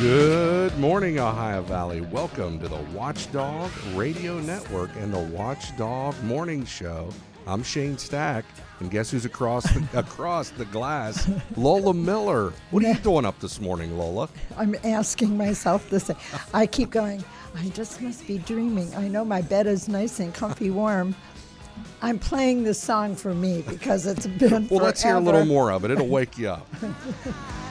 Good morning, Ohio Valley. Welcome to the Watchdog Radio Network and the Watchdog Morning Show. I'm Shane Stack, and guess who's across the glass? Lola Miller. What are you doing up this morning, Lola? I'm asking myself the same. I keep going, I just must be dreaming. I know my bed is nice and comfy warm. I'm playing this song for me because it's been Well, let's hear a little more of it. It'll wake you up.